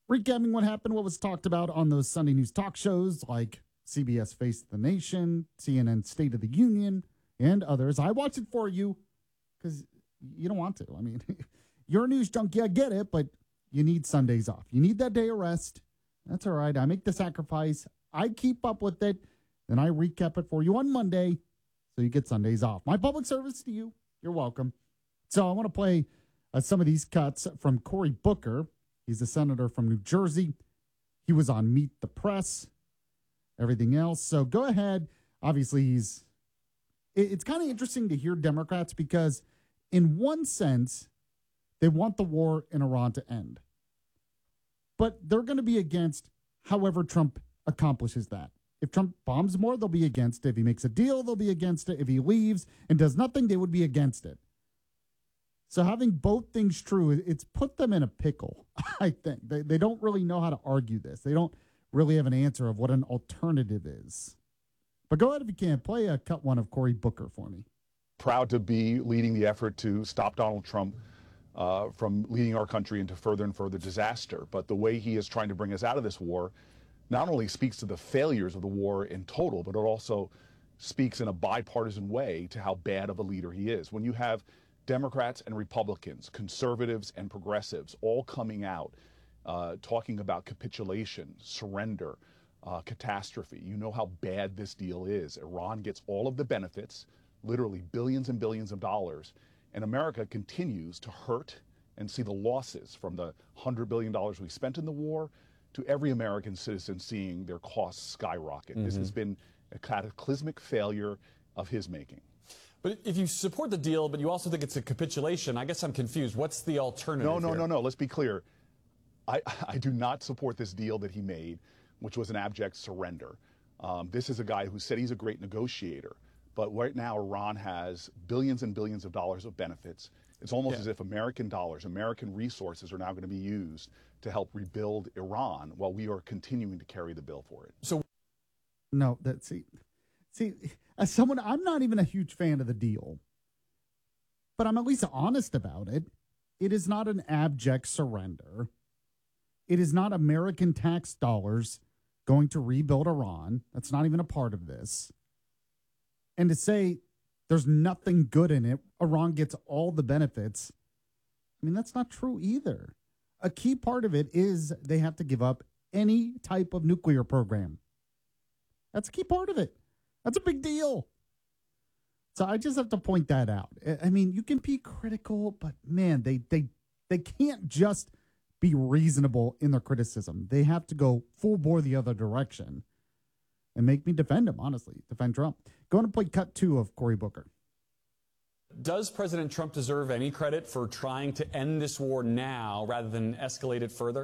recapping what happened, what was talked about on those Sunday news talk shows like CBS Face the Nation, CNN State of the Union, and others. I watch it for you because you don't want to. I mean, you're a news junkie, I get it, but you need Sundays off. You need that day of rest. That's all right. I make the sacrifice. I keep up with it, and I recap it for you on Monday, so you get Sundays off. My public service to you. You're welcome. So I want to play some of these cuts from Cory Booker. He's a senator from New Jersey. He was on Meet the Press, everything else. So go ahead. Obviously, it's kind of interesting to hear Democrats because in one sense, they want the war in Iran to end. But they're going to be against however Trump accomplishes that. If Trump bombs more, they'll be against it. If he makes a deal, they'll be against it. If he leaves and does nothing, they would be against it. So having both things true, it's put them in a pickle, I think. They don't really know how to argue this. They don't really have an answer of what an alternative is. But go ahead if you can. Play a cut one of Cory Booker for me. Proud to be leading the effort to stop Donald Trump from leading our country into further and further disaster. But the way he is trying to bring us out of this war not only speaks to the failures of the war in total, but it also speaks in a bipartisan way to how bad of a leader he is. When you have Democrats and Republicans, conservatives and progressives all coming out talking about capitulation, surrender, catastrophe, you know how bad this deal is. Iran gets all of the benefits, literally billions and billions of dollars, and America continues to hurt and see the losses from the $100 billion we spent in the war to every American citizen seeing their costs skyrocket. This has been a cataclysmic failure of his making. But if you support the deal, but you also think it's a capitulation, I guess I'm confused. What's the alternative here? No. Let's be clear. I do not support this deal that he made, which was an abject surrender. This is a guy who said he's a great negotiator. But right now, Iran has billions and billions of dollars of benefits. It's almost as if American dollars, American resources are now going to be used to help rebuild Iran while we are continuing to carry the bill for it. So, no, see, as someone, I'm not even a huge fan of the deal, but I'm at least honest about it. It is not an abject surrender. It is not American tax dollars going to rebuild Iran. That's not even a part of this. And to say there's nothing good in it, Iran gets all the benefits, I mean, that's not true either. A key part of it is they have to give up any type of nuclear program. That's a key part of it. That's a big deal. So I just have to point that out. I mean, you can be critical, but man, they can't just be reasonable in their criticism. They have to go full bore the other direction and make me defend him, honestly, defend Trump. Going to play cut 2 of Cory Booker. Does President Trump deserve any credit for trying to end this war now rather than escalate it further?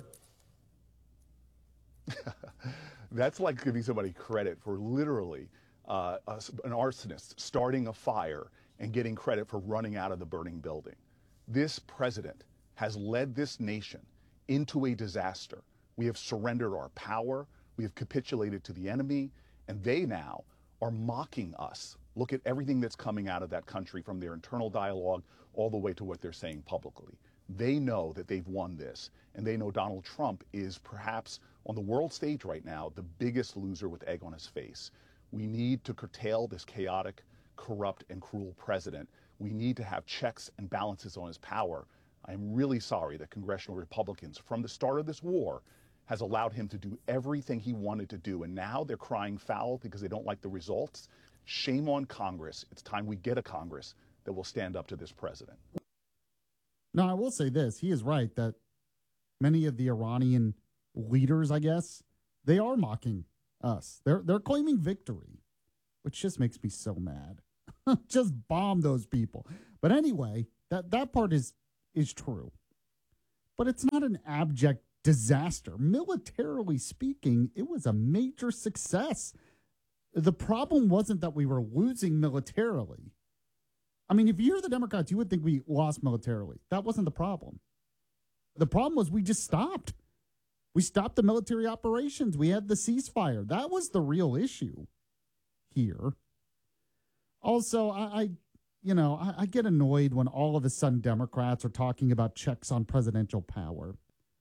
That's like giving somebody credit for literally an arsonist starting a fire and getting credit for running out of the burning building. This president has led this nation into a disaster. We have surrendered our power. We have capitulated to the enemy, and they now are mocking us. Look at everything that's coming out of that country, from their internal dialogue all the way to what they're saying publicly. They know that they've won this, and they know Donald Trump is perhaps on the world stage right now the biggest loser with egg on his face. We need to curtail this chaotic, corrupt, and cruel president. We need to have checks and balances on his power. I'm really sorry that congressional Republicans, from the start of this war, has allowed him to do everything he wanted to do, and now they're crying foul because they don't like the results. Shame on Congress. It's time we get a Congress that will stand up to this president. Now, I will say this. He is right that many of the Iranian leaders, I guess, they are mocking us. They're claiming victory, which just makes me so mad. Just bomb those people. But anyway, that part is true. But it's not an abject disaster. Militarily speaking, it was a major success. The problem wasn't that we were losing militarily. I mean, if you hear the Democrats, you would think we lost militarily. That wasn't the problem. The problem was we just stopped. We stopped the military operations. We had the ceasefire. That was the real issue here. Also, I get annoyed when all of a sudden Democrats are talking about checks on presidential power.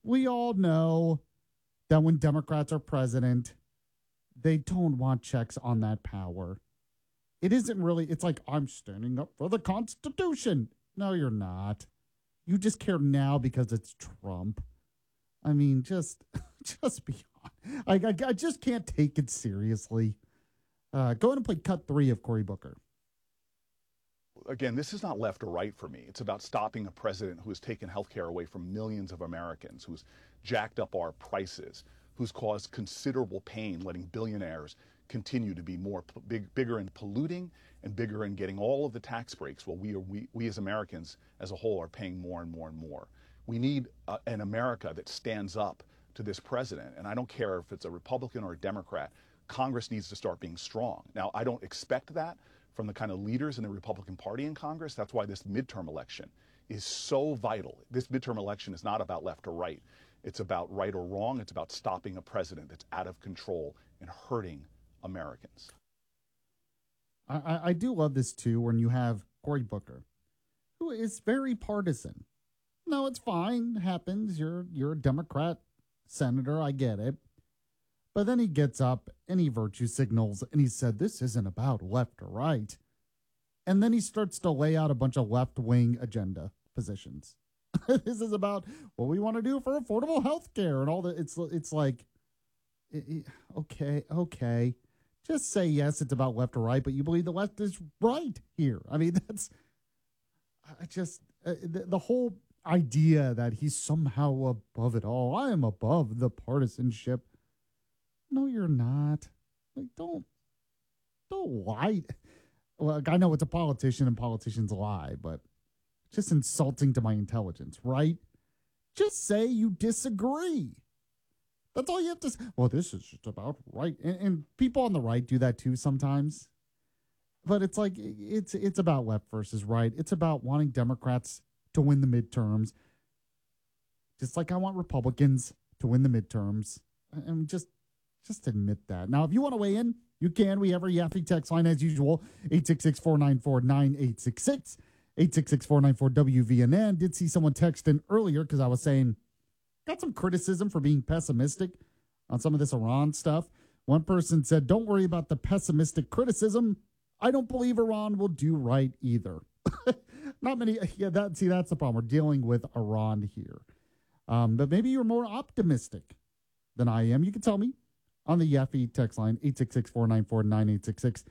we all know that when Democrats are president, they don't want checks on that power. It isn't really, it's like, I'm standing up for the Constitution. No, you're not. You just care now because it's Trump. I mean, just be honest. I just can't take it seriously. Go ahead and play cut 3 of Cory Booker. Again, this is not left or right for me. It's about stopping a president who has taken health care away from millions of Americans, who's jacked up our prices, who's caused considerable pain letting billionaires continue to be bigger in polluting and bigger in getting all of the tax breaks, while we as Americans as a whole are paying more and more and more. We need an America that stands up to this president, and I don't care if it's a Republican or a Democrat. Congress needs to start being strong. Now, I don't expect that from the kind of leaders in the Republican Party in Congress. That's why this midterm election is so vital. This midterm election is not about left or right. It's about right or wrong. It's about stopping a president that's out of control and hurting Americans. I do love this, too, when you have Cory Booker, who is very partisan. No, it's fine. It happens. You're a Democrat senator. I get it. But then he gets up and he virtue signals and he said, this isn't about left or right. And then he starts to lay out a bunch of left-wing agenda positions. This is about what we want to do for affordable health care and all that. It's like, okay. Just say, yes, it's about left or right, but you believe the left is right here. I mean, the whole idea that he's somehow above it all. I am above the partisanship. No, you're not. Like, don't lie. Look, I know it's a politician and politicians lie, but it's just insulting to my intelligence, right? Just say you disagree. That's all you have to say. Well, this is just about right. And people on the right do that too sometimes. But it's like, it's about left versus right. It's about wanting Democrats to win the midterms. Just like I want Republicans to win the midterms. And just admit that. Now, if you want to weigh in, you can. We have our Yaffe text line as usual, 866-494-9866, 866-494-WVNN. Did see someone text in earlier because I was saying, got some criticism for being pessimistic on some of this Iran stuff. One person said, don't worry about the pessimistic criticism. I don't believe Iran will do right either. Not many. Yeah, that's the problem. We're dealing with Iran here. But maybe you're more optimistic than I am. You can tell me on the Yaffe text line, 866-494-9866,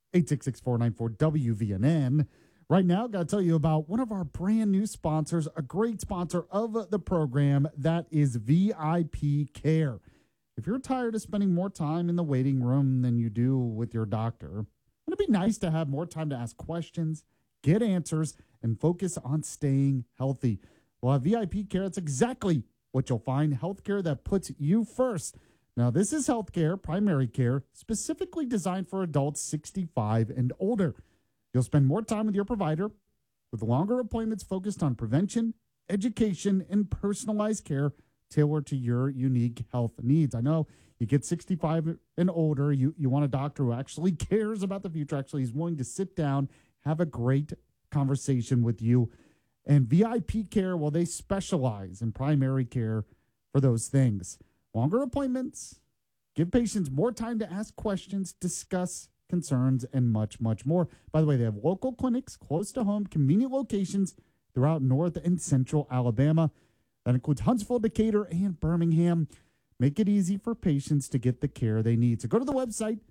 866-494-WVNN. Right now, got to tell you about one of our brand new sponsors, a great sponsor of the program, that is VIP Care. If you're tired of spending more time in the waiting room than you do with your doctor, wouldn't it be nice to have more time to ask questions, get answers, and focus on staying healthy? Well, at VIP Care, it's exactly what you'll find, healthcare that puts you first. Now, this is healthcare, primary care, specifically designed for adults 65 and older. You'll spend more time with your provider with longer appointments focused on prevention, education, and personalized care tailored to your unique health needs. I know you get 65 and older, you want a doctor who actually cares about the future, actually is willing to sit down, have a great conversation with you. And VIP Care, well, they specialize in primary care for those things. Longer appointments, give patients more time to ask questions, discuss concerns, and much, much more. By the way, they have local clinics close to home, convenient locations throughout North and Central Alabama. That includes Huntsville, Decatur, and Birmingham. Make it easy for patients to get the care they need. So go to the website,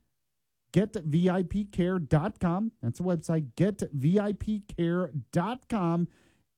getvipcare.com. That's the website, getvipcare.com,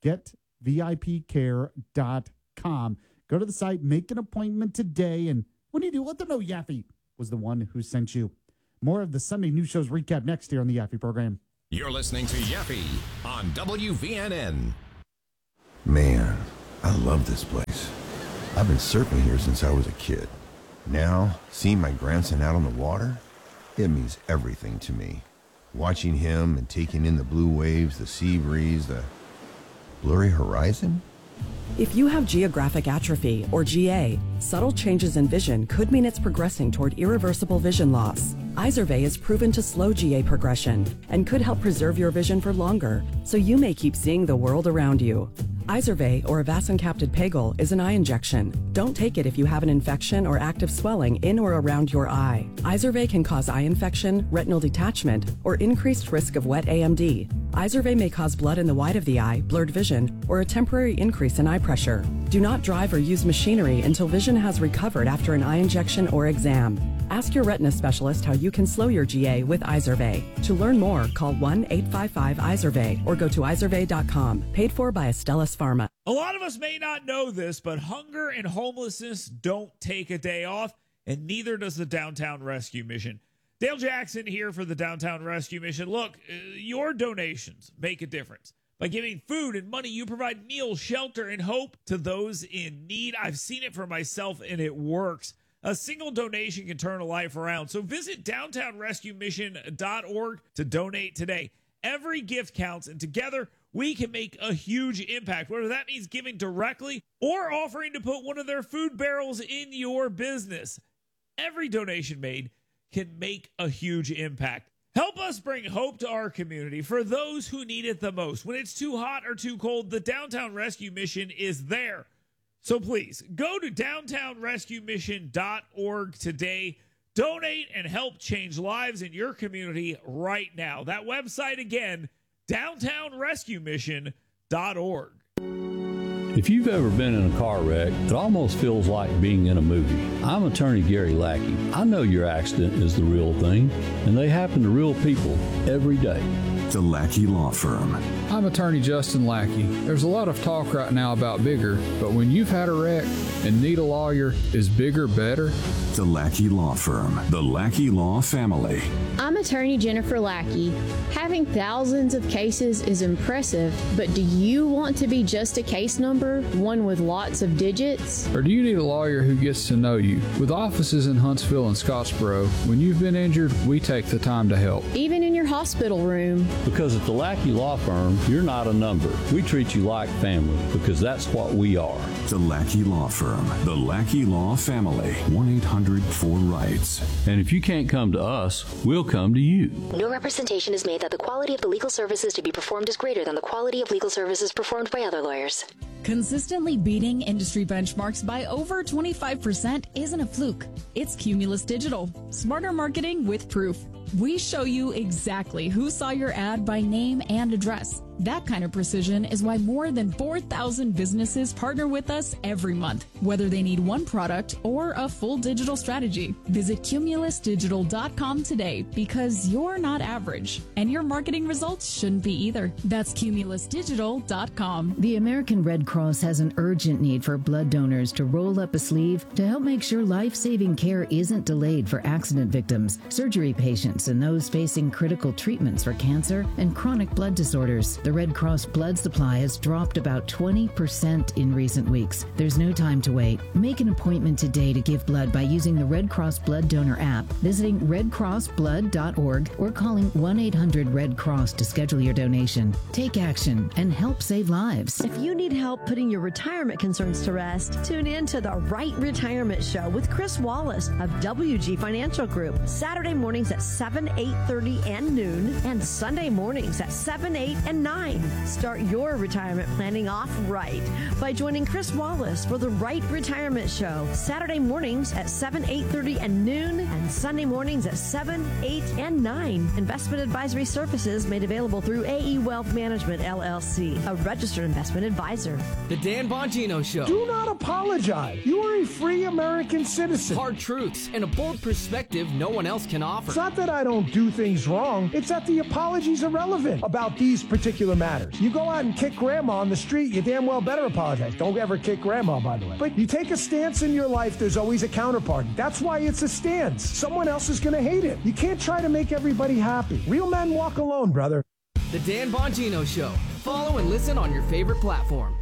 getvipcare.com. Go to the site, make an appointment today, and when you do, let them know Yaffe was the one who sent you. More of the Sunday News Show's recap next here on the Yaffe program. You're listening to Yaffe on WVNN. Man, I love this place. I've been surfing here since I was a kid. Now, seeing my grandson out on the water, it means everything to me. Watching him and taking in the blue waves, the sea breeze, the blurry horizon. If you have geographic atrophy, or GA, subtle changes in vision could mean it's progressing toward irreversible vision loss. Izervay is proven to slow GA progression and could help preserve your vision for longer, so you may keep seeing the world around you. Izervay, or avacincaptad pegol, is an eye injection. Don't take it if you have an infection or active swelling in or around your eye. Izervay can cause eye infection, retinal detachment, or increased risk of wet AMD. Izervay may cause blood in the white of the eye, blurred vision, or a temporary increase in eye pressure. Do not drive or use machinery until vision has recovered after an eye injection or exam. Ask your retina specialist how you can slow your GA with Izervay. To learn more, call 1-855-IZERVAY or go to izervay.com. Paid for by Astellas Pharma. A lot of us may not know this, but hunger and homelessness don't take a day off, and neither does the Downtown Rescue Mission. Dale Jackson here for the Downtown Rescue Mission. Look, your donations make a difference. By giving food and money, you provide meals, shelter, and hope to those in need. I've seen it for myself, and it works. A single donation can turn a life around. So visit downtownrescuemission.org to donate today. Every gift counts, and together we can make a huge impact, whether that means giving directly or offering to put one of their food barrels in your business. Every donation made can make a huge impact. Help us bring hope to our community for those who need it the most. When it's too hot or too cold, the Downtown Rescue Mission is there. So please, go to downtownrescuemission.org today. Donate and help change lives in your community right now. That website again, downtownrescuemission.org. If you've ever been in a car wreck, it almost feels like being in a movie. I'm attorney Gary Lackey. I know your accident is the real thing, and they happen to real people every day. The Lackey Law Firm. I'm attorney Justin Lackey. There's a lot of talk right now about bigger, but when you've had a wreck and need a lawyer, is bigger better? The Lackey Law Firm. The Lackey Law Family. I'm attorney Jennifer Lackey. Having thousands of cases is impressive, but do you want to be just a case number, one with lots of digits? Or do you need a lawyer who gets to know you? With offices in Huntsville and Scottsboro, when you've been injured, we take the time to help. Even in your hospital room. Because at the Lackey Law Firm, you're not a number. We treat you like family because that's what we are. The Lackey Law Firm. The Lackey Law Family. 1-800-4RIGHTS. And if you can't come to us, we'll come to you. No representation is made that the quality of the legal services to be performed is greater than the quality of legal services performed by other lawyers. Consistently beating industry benchmarks by over 25% isn't a fluke. It's Cumulus Digital. Smarter marketing with proof. We show you exactly who saw your ad by name and address. That kind of precision is why more than 4,000 businesses partner with us every month, whether they need one product or a full digital strategy. Visit cumulusdigital.com today because you're not average, and your marketing results shouldn't be either. That's cumulusdigital.com. The American Red Cross has an urgent need for blood donors to roll up a sleeve to help make sure life-saving care isn't delayed for accident victims, surgery patients, and those facing critical treatments for cancer and chronic blood disorders. The Red Cross blood supply has dropped about 20% in recent weeks. There's no time to wait. Make an appointment today to give blood by using the Red Cross Blood Donor app, visiting redcrossblood.org, or calling 1-800-RED-CROSS to schedule your donation. Take action and help save lives. If you need help putting your retirement concerns to rest, tune in to the Right Retirement Show with Chris Wallace of WG Financial Group. Saturday mornings at 7, 8:30, and noon, and Sunday mornings at 7, 8, and 9. Start your retirement planning off right by joining Chris Wallace for the Right Retirement Show. Saturday mornings at 7, 8:30, and noon, and Sunday mornings at 7, 8, and 9. Investment advisory services made available through AE Wealth Management, LLC, a registered investment advisor. The Dan Bongino Show. Do not apologize. You are a free American citizen. Hard truths and a bold perspective no one else can offer. It's not that I don't do things wrong. It's that the apologies are irrelevant about these particular matters. You go out and kick grandma on the street, you damn well better apologize. Don't ever kick grandma, by the way. But you take a stance in your life, there's always a counterparty. That's why it's a stance. Someone else is going to hate it. You can't try to make everybody happy. Real men walk alone, brother. The Dan Bongino Show. Follow and listen on your favorite platform.